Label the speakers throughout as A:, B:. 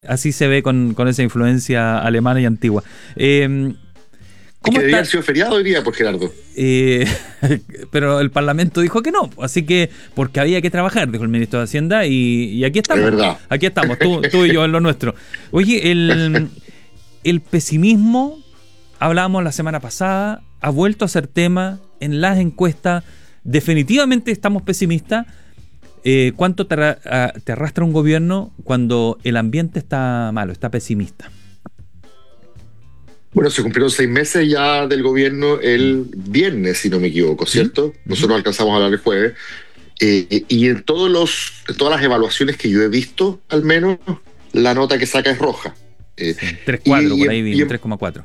A: Así se ve con esa influencia alemana y antigua.
B: ¿Cómo que debía haber sido feriado hoy día por Gerardo?
A: Pero el Parlamento dijo que no, así que porque había que trabajar, dijo el ministro de Hacienda, y aquí estamos.
B: Es verdad.
A: Aquí estamos, tú y yo en lo nuestro. Oye, el pesimismo, hablábamos la semana pasada, ha vuelto a ser tema en las encuestas. Definitivamente estamos pesimistas. ¿Cuánto te arrastra un gobierno cuando el ambiente está malo, está pesimista?
B: Bueno, se cumplieron 6 meses ya del gobierno el viernes, si no me equivoco, ¿cierto? Nosotros alcanzamos a hablar el jueves. Y en todas las evaluaciones que yo he visto, al menos, la nota que saca es roja.
A: 3,4 por ahí, 3,4.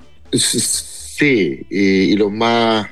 B: Sí, y los más...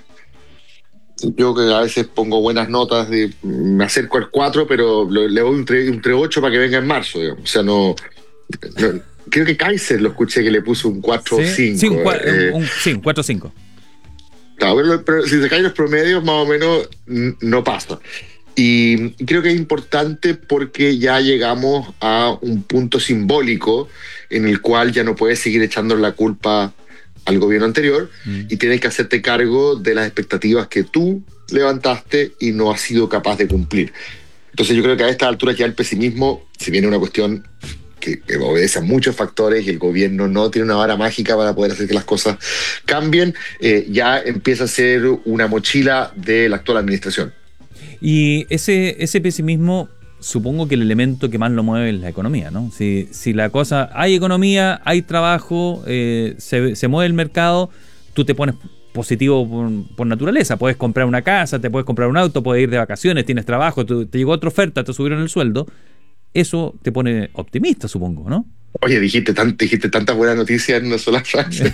B: Yo que a veces pongo buenas notas, me acerco al 4, pero le doy un 8 para que venga en marzo, digamos. O sea, no creo que Kaiser lo escuché que le puso un 4 o 5.
A: Sí, un 4 o 5.
B: Claro, pero si se caen los promedios, más o menos no pasa. Y creo que es importante porque ya llegamos a un punto simbólico en el cual ya no puedes seguir echando la culpa al gobierno anterior y tienes que hacerte cargo de las expectativas que tú levantaste y no has sido capaz de cumplir. Entonces yo creo que a esta altura ya el pesimismo, si viene una cuestión que obedece a muchos factores y el gobierno no tiene una vara mágica para poder hacer que las cosas cambien, ya empieza a ser una mochila de la actual administración.
A: Y ese pesimismo, supongo que el elemento que más lo mueve es la economía, ¿no? Si la cosa, hay economía, hay trabajo, se mueve el mercado, tú te pones positivo por naturaleza. Puedes comprar una casa, te puedes comprar un auto, puedes ir de vacaciones, tienes trabajo, te llegó otra oferta, te subieron el sueldo. Eso te pone optimista, supongo, ¿no?
B: Oye, dijiste tantas buenas noticias en una sola frase.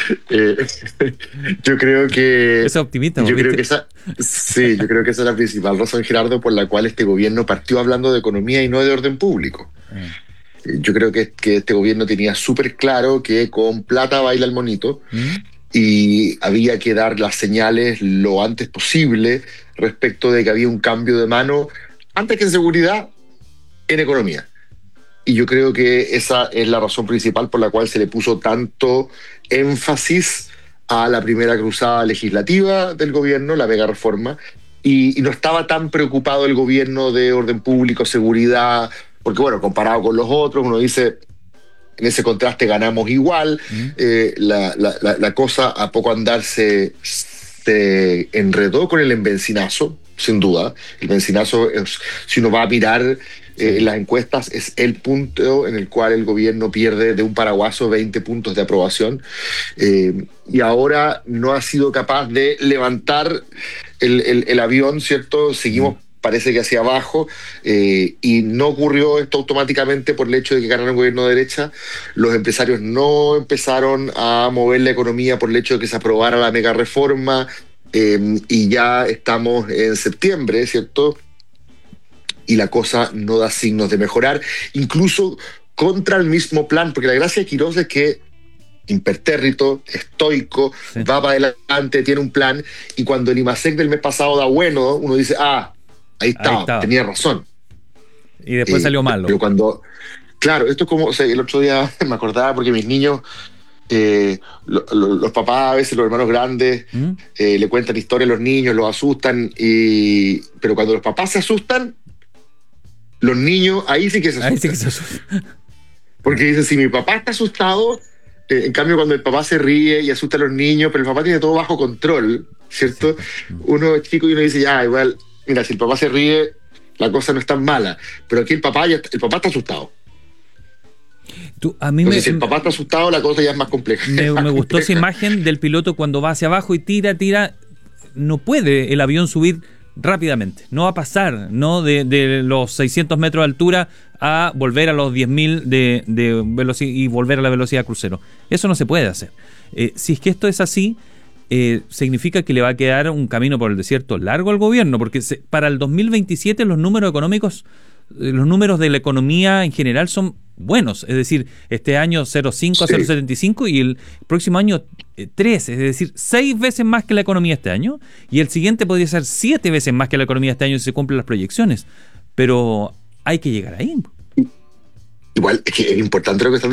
B: Yo creo que...
A: Es optimista.
B: Yo creo que esa es la principal razón, Gerardo, por la cual este gobierno partió hablando de economía y no de orden público. Yo creo que este gobierno tenía súper claro que con plata baila el monito y había que dar las señales lo antes posible respecto de que había un cambio de mano, antes que en seguridad, en economía. Y yo creo que esa es la razón principal por la cual se le puso tanto énfasis a la primera cruzada legislativa del gobierno, la mega reforma, y no estaba tan preocupado el gobierno de orden público, seguridad, porque bueno, comparado con los otros, uno dice, en ese contraste ganamos igual, la cosa a poco andar se enredó con el embencinazo, sin duda. El bencinazo, si uno va a mirar las encuestas, es el punto en el cual el gobierno pierde de un paraguaso 20 puntos de aprobación, y ahora no ha sido capaz de levantar el avión, ¿cierto? Seguimos, parece que hacia abajo, y no ocurrió esto automáticamente por el hecho de que ganara un gobierno de derecha. Los empresarios no empezaron a mover la economía por el hecho de que se aprobara la mega reforma, y ya estamos en septiembre, ¿cierto? Y la cosa no da signos de mejorar, incluso contra el mismo plan, porque la gracia de Quirós es que impertérrito, estoico, va para adelante, tiene un plan, y cuando el IMASEC del mes pasado da bueno, uno dice, ahí estaba, tenía razón.
A: Y después salió malo.
B: Pero cuando, claro, esto es como, o sea, el otro día me acordaba porque mis niños, los papás, a veces los hermanos grandes, le cuentan historias a los niños, los asustan, pero cuando los papás se asustan, los niños, ahí sí que se asustan. Porque dicen, si mi papá está asustado, en cambio cuando el papá se ríe y asusta a los niños, pero el papá tiene todo bajo control, ¿cierto? Uno es chico y uno dice, ya, igual, mira, si el papá se ríe, la cosa no es tan mala. Pero aquí el papá está asustado. Si el papá está asustado, la cosa ya es más compleja.
A: Me gustó esa imagen del piloto cuando va hacia abajo y tira. No puede el avión subir rápidamente, no va a pasar, ¿no? De los 600 metros de altura a volver a los 10.000 de velocidad y volver a la velocidad crucero. Eso no se puede hacer. Si es que esto es así, significa que le va a quedar un camino por el desierto largo al gobierno, porque para el 2027 los números económicos, los números de la economía en general son buenos, es decir, este año 0,5 a 0,75 y el próximo año 3, es decir, 6 veces más que la economía este año, y el siguiente podría ser 7 veces más que la economía este año si se cumplen las proyecciones, pero hay que llegar ahí.
B: igual es que es importante lo que están